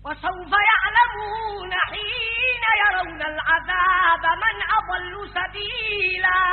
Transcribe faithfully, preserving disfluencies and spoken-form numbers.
وسوف يعلمون حين يرون العذاب من أضل سبيلا